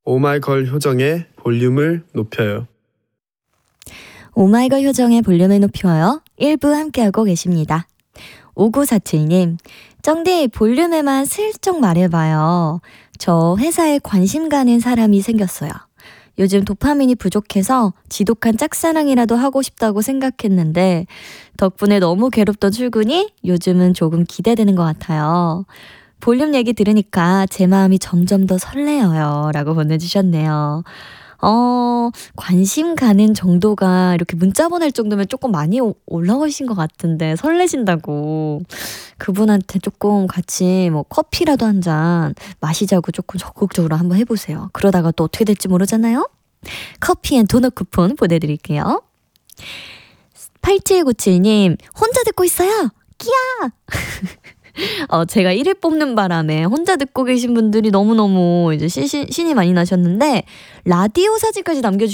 오마이걸 효정의 볼륨을 높여요. 오마이걸 효정의 볼륨을 높여요. 1부 함께하고 계십니다. 5947님, 쩡디 볼륨에만 슬쩍 말해봐요. 저 회사에 관심 가는 사람이 생겼어요. 요즘 도파민이 부족해서 지독한 짝사랑이라도 하고 싶다고 생각했는데 덕분에 너무 괴롭던 출근이 요즘은 조금 기대되는 것 같아요. 볼륨 얘기 들으니까 제 마음이 점점 더 설레어요. 라고 보내주셨네요. 관심 가는 정도가 이렇게 문자 보낼 정도면 조금 많이 올라오신 것 같은데 설레신다고 그분한테 조금 같이 뭐 커피라도 한 잔 마시자고 조금 적극적으로 한번 해보세요. 그러다가 또 어떻게 될지 모르잖아요. 커피 앤 도넛 쿠폰 보내드릴게요. 8797님 혼자 듣고 있어요. 끼야. 제가 1위 뽑는 바람에 혼자 듣고 계신 분들이 너무너무 이제 신이 많이 나셨는데 라디오 사진까지